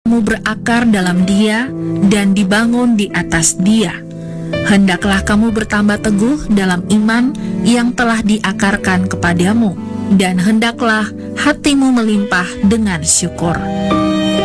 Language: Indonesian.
kamu berakar dalam Dia dan dibangun di atas Dia. Hendaklah kamu bertambah teguh dalam iman yang telah diakarkan kepadamu, dan hendaklah hatimu melimpah dengan syukur.